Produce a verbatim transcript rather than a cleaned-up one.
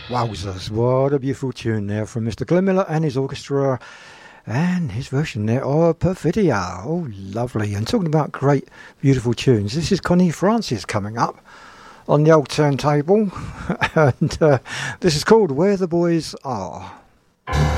Wowzers, what a beautiful tune there from Mister Glenn Miller and his orchestra and his version there of Perfidia. Oh, lovely. And talking about great, beautiful tunes, this is Connie Francis coming up on the old turntable. and uh, this is called Where the Boys Are.